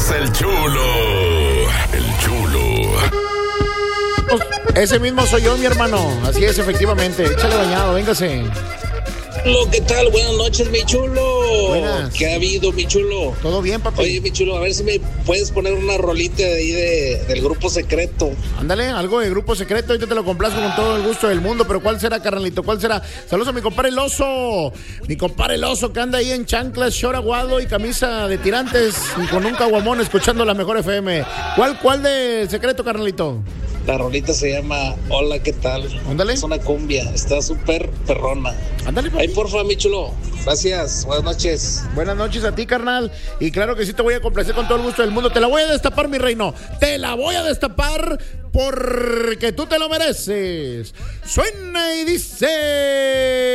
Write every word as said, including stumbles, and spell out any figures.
es el chulo. El chulo. Ese mismo soy yo, mi hermano. Así es, efectivamente. Échale bañado, véngase. Lo, ¿qué tal? Buenas noches, mi chulo. Buenas. ¿Qué ha habido, mi chulo? Todo bien, papi. Oye, mi chulo, a ver si me puedes poner una rolita de ahí de, del Grupo Secreto. Ándale, algo de Grupo Secreto, ahorita te lo complazco con todo el gusto del mundo, pero ¿cuál será, carnalito? ¿Cuál será? Saludos a mi compadre El Oso, mi compadre El Oso que anda ahí en chanclas, short aguado y camisa de tirantes y con un caguamón escuchando la mejor F M. ¿Cuál, cuál de Secreto, carnalito? La rolita se llama Hola, ¿qué tal? Ándale. Es una cumbia, está súper perrona. Ándale, papi. Ahí, porfa, mi chulo. Gracias, buenas noches. Buenas noches a ti, carnal. Y claro que sí te voy a complacer con todo el gusto del mundo. Te la voy a destapar, mi reino. Te la voy a destapar porque tú te lo mereces. Suena y dice...